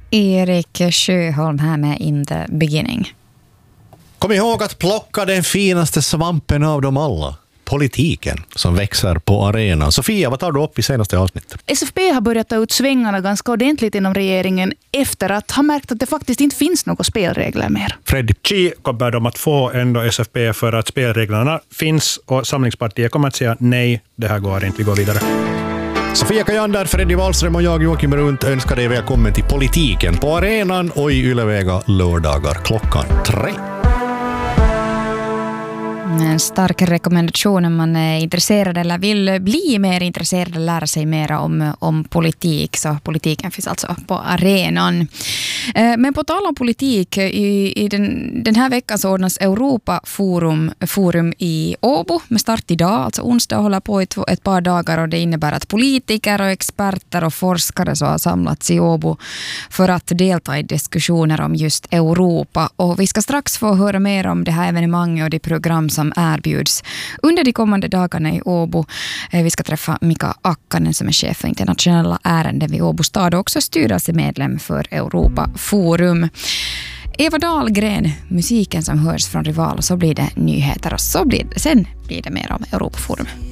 Erik Sjöholm här med In the Beginning. Kom ihåg att plocka den finaste svampen av dem alla. Politiken som växer på arenan. Sofia, vad tar du upp i senaste avsnittet? SFP har börjat ta ut svängarna ganska ordentligt inom regeringen efter att ha märkt att det faktiskt inte finns några spelregler mer. Freddy? Kommer de att få ändå SFP för att spelreglerna finns och Samlingspartiet kommer att säga nej, det här går inte, vi går vidare. Sofia Kajander, Freddy Wallström och jag, Joakim Runt, önskar dig välkommen till Politiken på arenan och i Ylevega lördagar 3:00. En stark rekommendation om man är intresserad eller vill bli mer intresserad och lära sig mer om politik. Så politiken finns alltså på arenan. Men på tal om politik, i den här veckan så ordnas Europa Forum i Åbo med start idag, alltså onsdag, håller på ett par dagar, och det innebär att politiker och experter och forskare så har samlats i Åbo för att delta i diskussioner om just Europa. Och vi ska strax få höra mer om det här evenemanget och det program som erbjuds under de kommande dagarna i Åbo. Vi ska träffa Mika Akkanen som är chef för internationella ärenden vid Åbo stad och också styrelsemedlem för Europa Forum. Eva Dahlgren, musiken som hörs från Rival, och så blir det nyheter och sen blir det mer om Europa Forum.